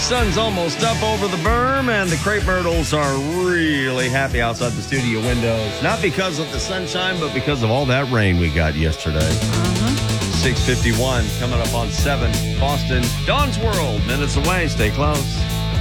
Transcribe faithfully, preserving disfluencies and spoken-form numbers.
sun's almost up over the berm, and the crepe myrtles are really happy outside the studio windows. Not because of the sunshine, but because of all that rain we got yesterday. Uh-huh. six fifty-one coming up on seven. Boston, Dawn's World, minutes away. Stay close.